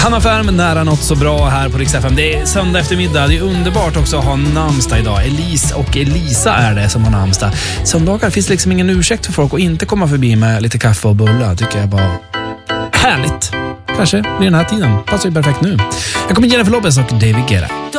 Hanna Färm, nära något så bra här på Rix FM. Det är söndag eftermiddag. Det är underbart också att ha namnsdag idag. Elise och Elisa är det som har namnsdag. Söndagar finns liksom ingen ursäkt för folk att inte komma förbi med lite kaffe och bullar. Tycker jag bara härligt. Kanske vid den här tiden. Passar ju perfekt nu. Jag kommer Jennifer Lopez och David Guetta.